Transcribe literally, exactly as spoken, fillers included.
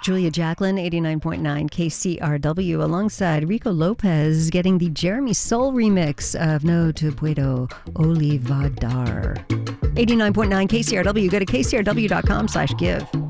Julia Jacklin, eighty-nine point nine K C R W, alongside Rico Lopez, getting the Jeremy Soul remix of No Te Puedo Olvidar. eighty-nine point nine K C R W. Go to K C R W dot com slash give.